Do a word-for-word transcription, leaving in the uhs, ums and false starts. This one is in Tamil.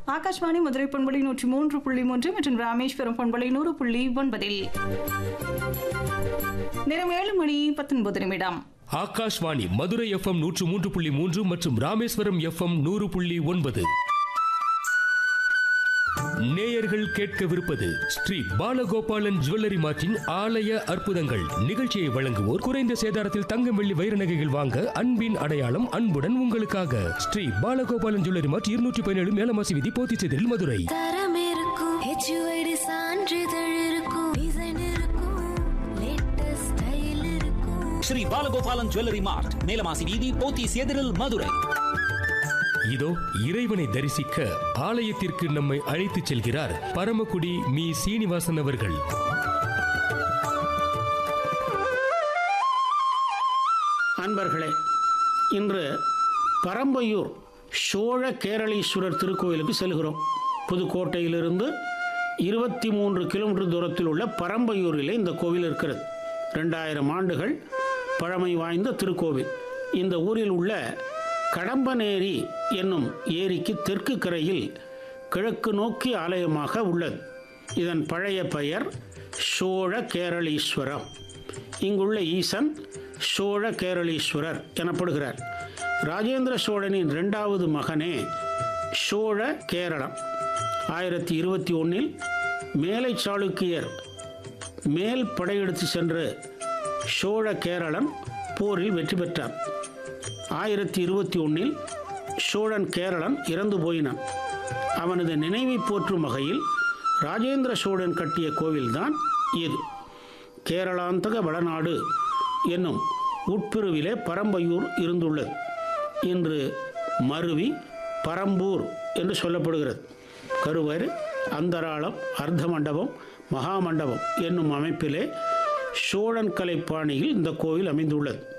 ஆகாஷ்வாணி மதுரை பண்பலை நூற்றி மூன்று புள்ளி மூன்று மற்றும் ராமேஸ்வரம் பண்பலை நூறு புள்ளி ஒன்பதில் நேரம் ஏழு மணி பத்தொன்பது நிமிடம். ஆகாஷ்வாணி மதுரை எஃப்எம் நூற்று மூன்று புள்ளி மூன்று மற்றும் ராமேஸ்வரம் எஃப்எம் நூறு புள்ளி ஒன்பது. நேயர்கள் கேட்கவிருப்பது ஸ்ரீ பாலகோபாலன் ஜுவல்லரி மார்ட்டின் ஆலய அற்புதங்கள். நிகழ்ச்சியை வழங்குவோர் குறைந்த சேதாரத்தில் தங்கம் வெள்ளி வைர நகைகள் வாங்க அன்பின் அடையாளம் அன்புடன் உங்களுக்காக ஸ்ரீ பாலகோபாலன் ஜுவல்லரி மார்ட் இருநூற்றி பதினேழு மேலமாசி வீதி போத்திச்சேரில் மதுரை. தரம் இருக்கும், ஹெச்யூஐடி சான்றிதழ் இருக்கும், டிசைன் இருக்கும், லேட்டஸ்ட் ஸ்டைல் இருக்கும். ஸ்ரீ பாலகோபாலன் ஜுவல்லரி மார்ட் மேலமாசி வீதி போத்திச்சேரில் மதுரை. இதோ இறைவனை தரிசிக்க ஆலயத்திற்கு நம்மை அழைத்துச் செல்கிறார் பரமக்குடி மீ சீனிவாசன் அவர்கள். அன்பர்களே, இன்று பரம்பையூர் சோழ கேரளீஸ்வரர் திருக்கோயிலுக்கு செல்கிறோம். புதுக்கோட்டையிலிருந்து இருபத்தி மூன்று கிலோமீட்டர் தூரத்தில் உள்ள பரம்பையூரிலே இந்த கோவில் இருக்கிறது. ரெண்டாயிரம் ஆண்டுகள் பழமை வாய்ந்த திருக்கோவில். இந்த ஊரில் உள்ள கடம்பனேரி என்னும் ஏரிக்கு தெற்கு கரையில் கிழக்கு நோக்கி ஆலயமாக உள்ளது. இதன் பழைய பெயர் சோழ கேரளீஸ்வரம். இங்குள்ள ஈசன் சோழ கேரளீஸ்வரர் எனப்படுகிறார். ராஜேந்திர சோழனின் இரண்டாவது மகனே சோழ கேரளம். ஆயிரத்தி இருபத்தி ஒன்றில் மேலை சாளுக்கியர் மேல் படையெடுத்து சென்று சோழ கேரளன் போரில் வெற்றி பெற்றார். ஆயிரத்தி இருபத்தி ஒன்றில் சோழன் கேரளன் இறந்து போயினான். அவனது நினைவை போற்றும் வகையில் ராஜேந்திர சோழன் கட்டிய கோவில்தான் இது. கேரளாந்தக வடநாடு என்னும் உட்பிரிவிலே பரம்பையூர் இருந்துள்ளது. இன்று மருவி பரம்பூர் என்று சொல்லப்படுகிறது. கருவறை, அந்தராளம், அர்த்த மண்டபம், மகாமண்டபம் என்னும் அமைப்பிலே சோழன் கலை பாணியில் இந்த கோவில் அமைந்துள்ளது.